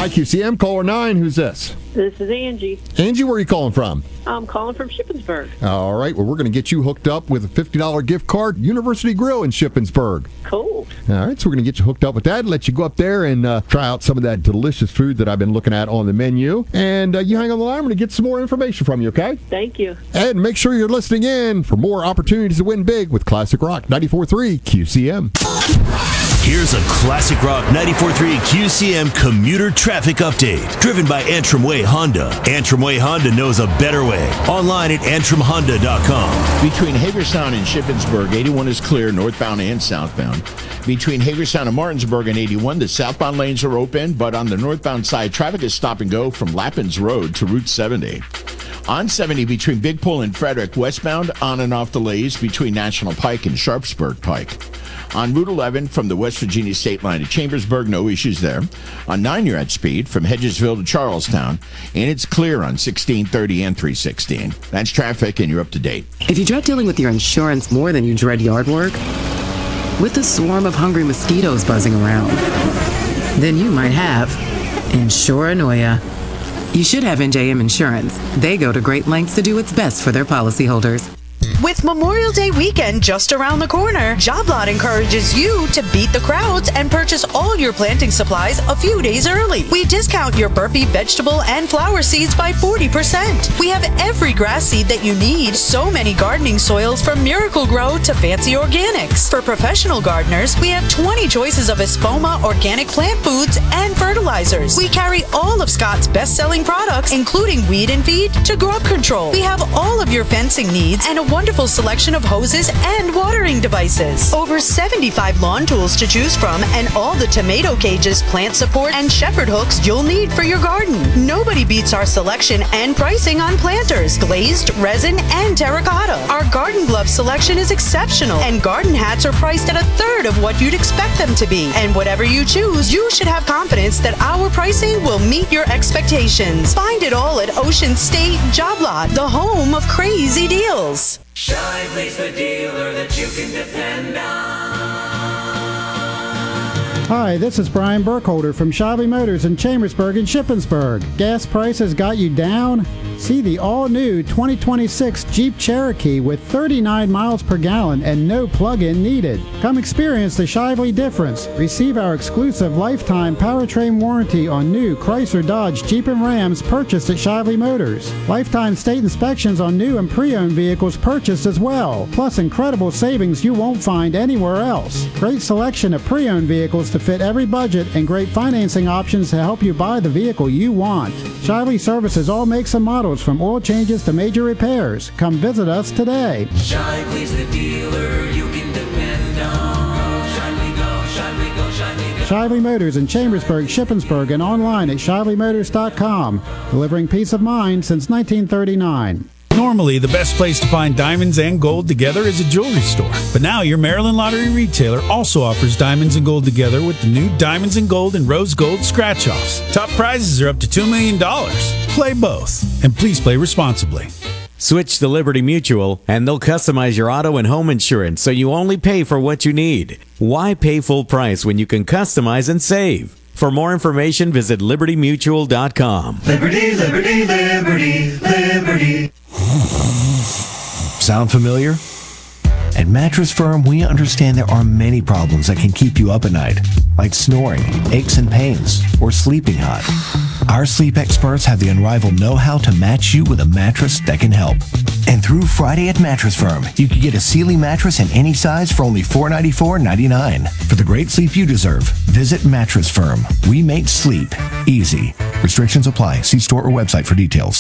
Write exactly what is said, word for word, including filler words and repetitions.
Hi, Q C M, caller nine. Who's this? This is Angie. Angie, where are you calling from? I'm calling from Shippensburg. All right, well, we're going to get you hooked up with a fifty dollars gift card, University Grill in Shippensburg. Cool. All right, so we're going to get you hooked up with that and let you go up there and uh, try out some of that delicious food that I've been looking at on the menu. And uh, you hang on the line, I'm going to get some more information from you, okay? Thank you. And make sure you're listening in for more opportunities to win big with Classic Rock ninety-four point three Q C M. Here's a Classic Rock ninety-four point three Q C M commuter traffic update, driven by Antrim Way Honda. Antrim Way Honda knows a better way. Online at antrim honda dot com. Between Hagerstown and Shippensburg, eighty-one is clear, northbound and southbound. Between Hagerstown and Martinsburg and eighty-one, the southbound lanes are open, but on the northbound side, traffic is stop and go from Lappins Road to Route seventy. On seventy, between Big Pole and Frederick, westbound, on and off delays between National Pike and Sharpsburg Pike. On Route eleven, from the West Virginia state line to Chambersburg, no issues there. On nine, you're at speed from Hedgesville to Charlestown, and it's clear on sixteen thirty and three sixteen. That's traffic, and you're up to date. If you dread dealing with your insurance more than you dread yard work, with a swarm of hungry mosquitoes buzzing around, then you might have Insuranoia. You should have N J M Insurance. They go to great lengths to do what's best for their policyholders. With Memorial Day weekend just around the corner, JobLot encourages you to beat the crowds and purchase all your planting supplies a few days early. We discount your Burpee vegetable and flower seeds by forty percent. We have every grass seed that you need, so many gardening soils from Miracle Grow to Fancy Organics. For professional gardeners, we have twenty choices of Espoma organic plant foods and fertilizers. We carry all of Scott's best-selling products, including weed and feed to grub control. We have all of your fencing needs and a wonderful selection of hoses and watering devices. Over seventy-five lawn tools to choose from and all the tomato cages, plant support, and shepherd hooks you'll need for your garden. Nobody beats our selection and pricing on planters, glazed, resin, and terracotta. Our garden glove selection is exceptional, and garden hats are priced at a third of what you'd expect them to be. And whatever you choose, you should have confidence that our pricing will meet your expectations. Find it all at Ocean State JobLot, the home of crazy deals. Shively's the dealer that you can depend on. Hi, this is Brian Burkholder from Shively Motors in Chambersburg and Shippensburg. Gas prices got you down? See the all-new twenty twenty-six Jeep Cherokee with thirty-nine miles per gallon and no plug-in needed. Come experience the Shively difference. Receive our exclusive lifetime powertrain warranty on new Chrysler, Dodge, Jeep, and Rams purchased at Shively Motors. Lifetime state inspections on new and pre-owned vehicles purchased as well. Plus incredible savings you won't find anywhere else. Great selection of pre-owned vehicles to fit every budget and great financing options to help you buy the vehicle you want. Shively services all makes and models from oil changes to major repairs. Come visit us today. Shively's the dealer you can depend on. Shively go, Shively go, Shively go. Shively Motors in Chambersburg, Shippensburg, and online at shively motors dot com. Delivering peace of mind since nineteen thirty-nine. Normally, the best place to find diamonds and gold together is a jewelry store. But now, your Maryland Lottery retailer also offers diamonds and gold together with the new Diamonds and Gold and Rose Gold scratch-offs. Top prizes are up to two million dollars. Play both. And please play responsibly. Switch to Liberty Mutual, and they'll customize your auto and home insurance so you only pay for what you need. Why pay full price when you can customize and save? For more information, visit liberty mutual dot com. Liberty, liberty, liberty, liberty. Sound familiar? At Mattress Firm, we understand there are many problems that can keep you up at night, like snoring, aches and pains, or sleeping hot. Our sleep experts have the unrivaled know-how to match you with a mattress that can help. And through Friday at Mattress Firm, you can get a Sealy mattress in any size for only four hundred ninety-four ninety-nine. For the great sleep you deserve, visit Mattress Firm. We make sleep easy. Restrictions apply. See store or website for details.